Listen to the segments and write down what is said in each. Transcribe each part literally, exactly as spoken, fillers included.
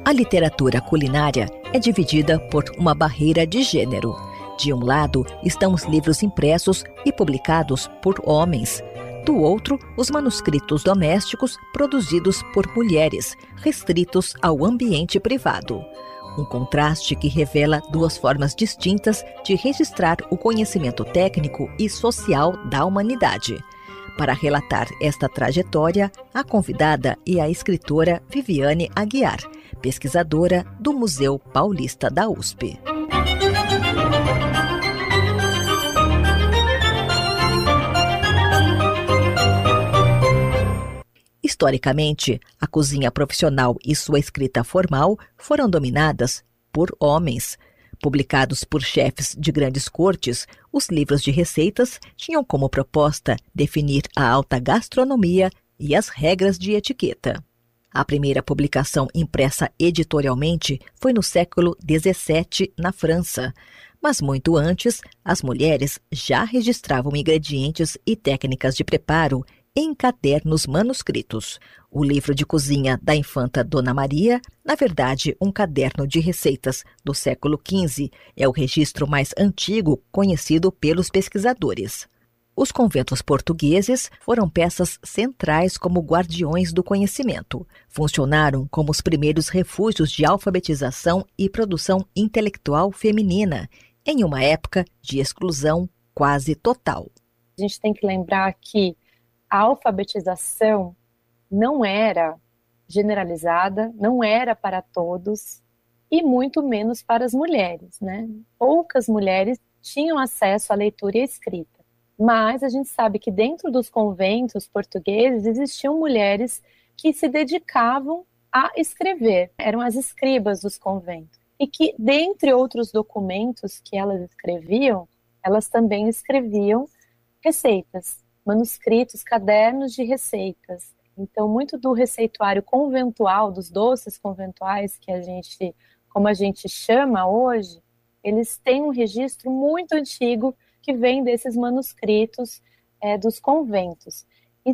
A literatura culinária é dividida por uma barreira de gênero. De um lado estão os livros impressos e publicados por homens. Do outro, os manuscritos domésticos produzidos por mulheres, restritos ao ambiente privado. Um contraste que revela duas formas distintas de registrar o conhecimento técnico e social da humanidade. Para relatar esta trajetória, a convidada é a escritora Viviane Aguiar, pesquisadora do Museu Paulista da U S P. Historicamente, a cozinha profissional e sua escrita formal foram dominadas por homens. Publicados por chefes de grandes cortes, os livros de receitas tinham como proposta definir a alta gastronomia e as regras de etiqueta. A primeira publicação impressa editorialmente foi no século dezessete, na França. Mas muito antes, as mulheres já registravam ingredientes e técnicas de preparo em cadernos manuscritos. O livro de cozinha da infanta Dona Maria, na verdade um caderno de receitas do século quinze, é o registro mais antigo conhecido pelos pesquisadores. Os conventos portugueses foram peças centrais como guardiões do conhecimento. Funcionaram como os primeiros refúgios de alfabetização e produção intelectual feminina, em uma época de exclusão quase total. A gente tem que lembrar que a alfabetização não era generalizada, não era para todos e muito menos para as mulheres, né? Poucas mulheres tinham acesso à leitura e à escrita. Mas a gente sabe que dentro dos conventos portugueses existiam mulheres que se dedicavam a escrever, eram as escribas dos conventos. E que, dentre outros documentos que elas escreviam, elas também escreviam receitas, manuscritos, cadernos de receitas. Então, muito do receituário conventual, dos doces conventuais, que a gente, como a gente chama hoje, eles têm um registro muito antigo que vem desses manuscritos é, dos conventos.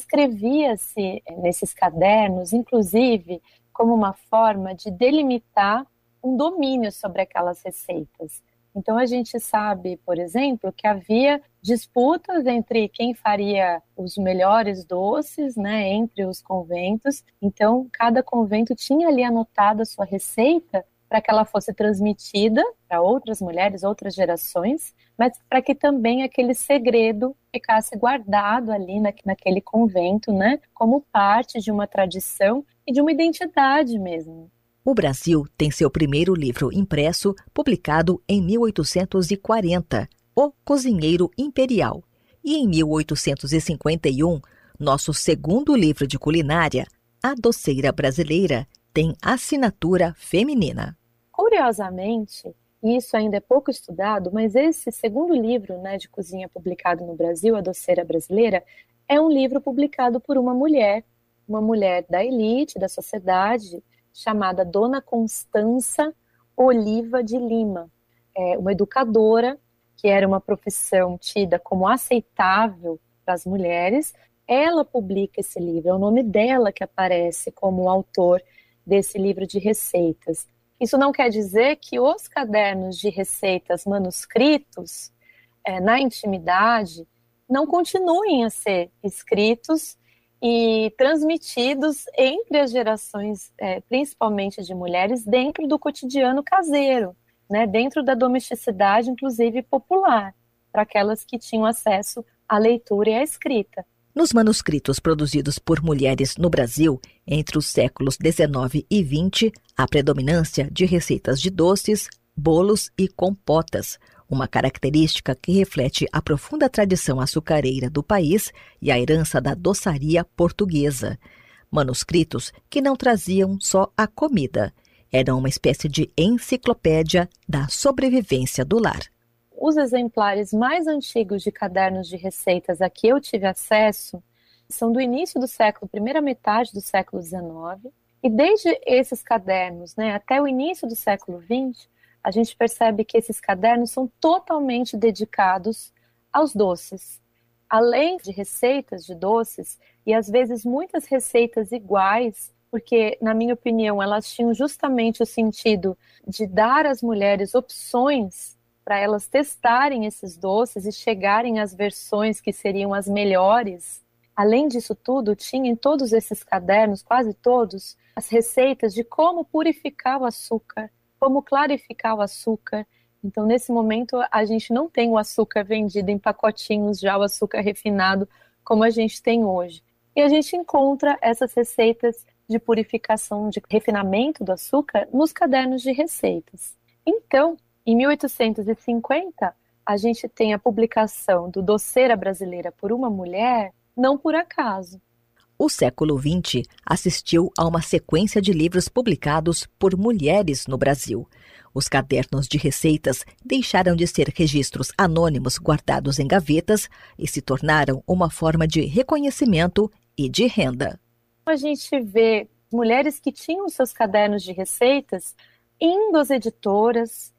Escrevia-se nesses cadernos, inclusive, como uma forma de delimitar um domínio sobre aquelas receitas. Então, a gente sabe, por exemplo, que havia disputas entre quem faria os melhores doces, né, entre os conventos. Então, cada convento tinha ali anotada a sua receita para que ela fosse transmitida para outras mulheres, outras gerações, mas para que também aquele segredo ficasse guardado ali na, naquele convento, né, como parte de uma tradição e de uma identidade mesmo. O Brasil tem seu primeiro livro impresso, publicado em mil oitocentos e quarenta, O Cozinheiro Imperial. E em mil oitocentos e cinquenta e um, nosso segundo livro de culinária, A Doceira Brasileira, tem assinatura feminina. Curiosamente, e isso ainda é pouco estudado, mas esse segundo livro, né, de cozinha publicado no Brasil, A Doceira Brasileira, é um livro publicado por uma mulher, uma mulher da elite, da sociedade, chamada Dona Constança Oliva de Lima, é uma educadora, que era uma profissão tida como aceitável para as mulheres. Ela publica esse livro, é o nome dela que aparece como autor desse livro de receitas. Isso não quer dizer que os cadernos de receitas manuscritos, é, na intimidade, não continuem a ser escritos e transmitidos entre as gerações, é, principalmente de mulheres, dentro do cotidiano caseiro, né, dentro da domesticidade, inclusive popular, para aquelas que tinham acesso à leitura e à escrita. Nos manuscritos produzidos por mulheres no Brasil, entre os séculos dezenove e vinte, há predominância de receitas de doces, bolos e compotas, uma característica que reflete a profunda tradição açucareira do país e a herança da doçaria portuguesa. Manuscritos que não traziam só a comida, eram uma espécie de enciclopédia da sobrevivência do lar. Os exemplares mais antigos de cadernos de receitas a que eu tive acesso são do início do século, primeira metade do século dezenove, e desde esses cadernos, né, até o início do século vinte, a gente percebe que esses cadernos são totalmente dedicados aos doces. Além de receitas de doces, e às vezes muitas receitas iguais porque, na minha opinião, elas tinham justamente o sentido de dar às mulheres opções para elas testarem esses doces e chegarem às versões que seriam as melhores. Além disso tudo, tinha em todos esses cadernos, quase todos, as receitas de como purificar o açúcar, como clarificar o açúcar. Então, nesse momento, a gente não tem o açúcar vendido em pacotinhos, já o açúcar refinado, como a gente tem hoje. E a gente encontra essas receitas de purificação, de refinamento do açúcar nos cadernos de receitas. Então, em mil oitocentos e cinquenta, a gente tem a publicação do Doceira Brasileira por uma Mulher, não por acaso. O século vinte assistiu a uma sequência de livros publicados por mulheres no Brasil. Os cadernos de receitas deixaram de ser registros anônimos guardados em gavetas e se tornaram uma forma de reconhecimento e de renda. A gente vê mulheres que tinham seus cadernos de receitas indo às editoras,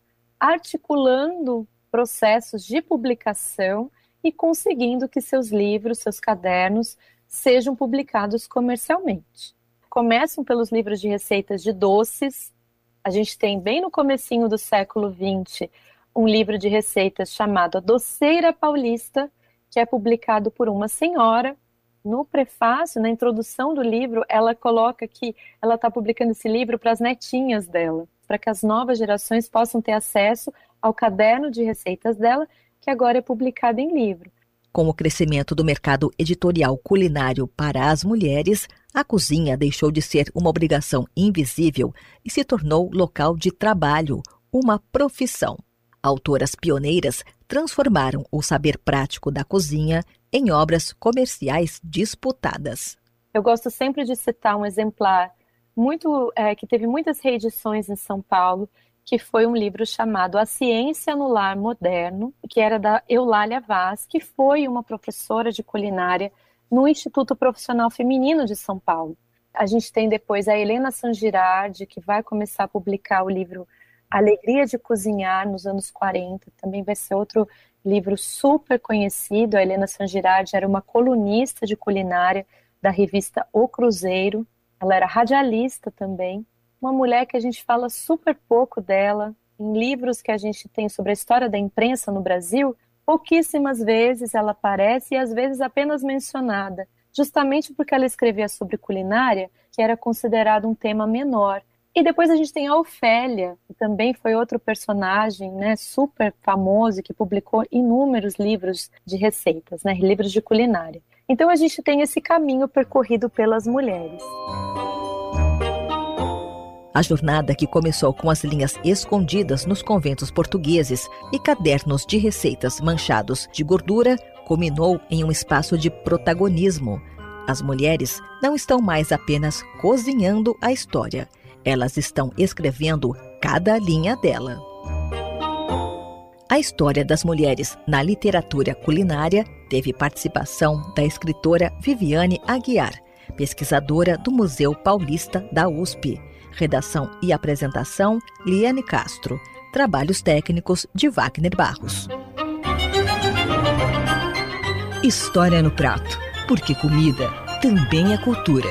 articulando processos de publicação e conseguindo que seus livros, seus cadernos, sejam publicados comercialmente. Começam pelos livros de receitas de doces. A gente tem, bem no comecinho do século vinte, um livro de receitas chamado A Doceira Paulista, que é publicado por uma senhora. No prefácio, na introdução do livro, ela coloca que ela está publicando esse livro para as netinhas dela, para que as novas gerações possam ter acesso ao caderno de receitas dela, que agora é publicado em livro. Com o crescimento do mercado editorial culinário para as mulheres, a cozinha deixou de ser uma obrigação invisível e se tornou local de trabalho, uma profissão. Autoras pioneiras transformaram o saber prático da cozinha em obras comerciais disputadas. Eu gosto sempre de citar um exemplar muito, é, que teve muitas reedições em São Paulo, que foi um livro chamado A Ciência no Lar Moderno, que era da Eulália Vaz, que foi uma professora de culinária no Instituto Profissional Feminino de São Paulo. A gente tem depois a Helena Sangirardi, que vai começar a publicar o livro Alegria de Cozinhar nos anos quarenta, também vai ser outro livro super conhecido. A Helena Sangirardi era uma colunista de culinária da revista O Cruzeiro, ela era radialista também, uma mulher que a gente fala super pouco dela. Em livros que a gente tem sobre a história da imprensa no Brasil, pouquíssimas vezes ela aparece e às vezes apenas mencionada, justamente porque ela escrevia sobre culinária, que era considerado um tema menor. E depois a gente tem a Ofélia, que também foi outro personagem, né, super famoso, que publicou inúmeros livros de receitas, né, livros de culinária. Então a gente tem esse caminho percorrido pelas mulheres. A jornada, que começou com as linhas escondidas nos conventos portugueses e cadernos de receitas manchados de gordura, culminou em um espaço de protagonismo. As mulheres não estão mais apenas cozinhando a história, elas estão escrevendo cada linha dela. A história das mulheres na literatura culinária teve participação da escritora Viviane Aguiar, pesquisadora do Museu Paulista da U S P. Redação e apresentação, Liane Castro. Trabalhos técnicos de Wagner Barros. História no prato, porque comida também é cultura.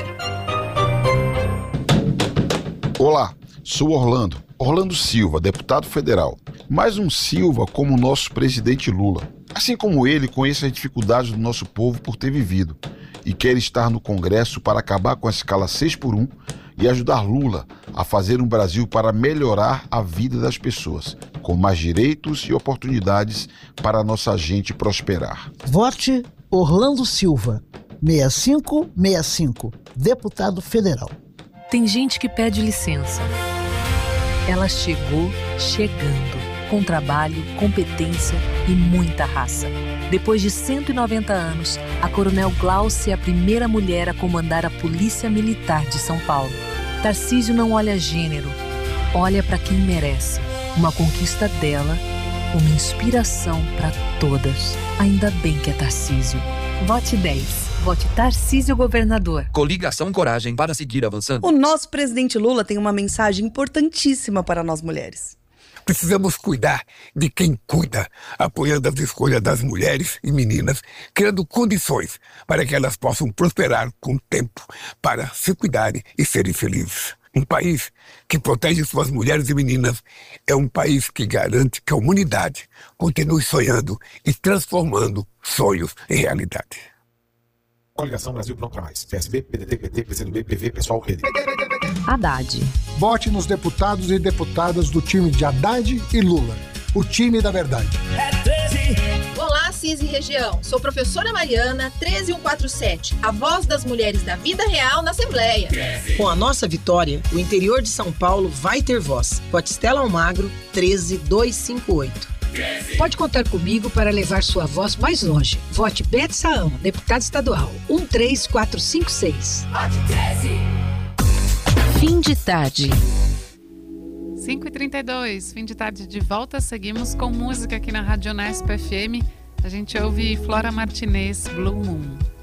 Olá, sou Orlando, Orlando Silva, deputado federal. Mais um Silva como o nosso presidente Lula. Assim como ele, conheço as dificuldades do nosso povo por ter vivido e quer estar no Congresso para acabar com a escala seis por um e ajudar Lula a fazer um Brasil para melhorar a vida das pessoas, com mais direitos e oportunidades para a nossa gente prosperar. Vote Orlando Silva, seis cinco seis cinco, deputado federal. Tem gente que pede licença. Ela chegou chegando, com trabalho, competência e muita raça. Depois de cento e noventa anos, a Coronel Glaucia é a primeira mulher a comandar a Polícia Militar de São Paulo. Tarcísio não olha gênero, olha para quem merece. Uma conquista dela, uma inspiração para todas. Ainda bem que é Tarcísio. Vote dez. Vote Tarcísio Governador. Coligação Coragem para seguir avançando. O nosso presidente Lula tem uma mensagem importantíssima para nós mulheres. Precisamos cuidar de quem cuida, apoiando as escolhas das mulheres e meninas, criando condições para que elas possam prosperar com o tempo, para se cuidarem e serem felizes. Um país que protege suas mulheres e meninas é um país que garante que a humanidade continue sonhando e transformando sonhos em realidade. Coligação Brasil Pronto pra Mais. P S B, P D T, P T, P C do B, P V, Pessoal, Rede. Haddad. Vote nos deputados e deputadas do time de Haddad e Lula. O time da verdade. Olá, Cis e região. Sou professora Mariana, treze mil cento e quarenta e sete, a voz das mulheres da vida real na Assembleia. Com a nossa vitória, o interior de São Paulo vai ter voz. Vote Estela Almagro, treze mil duzentos e cinquenta e oito. Pode contar comigo para levar sua voz mais longe. Vote Bete Saão, deputada estadual, um três quatro cinco seis. Fim de tarde. cinco e trinta e dois, fim de tarde de volta. Seguimos com música aqui na Rádio Unesp F M. A gente ouve Flora Martinez, Blue Moon.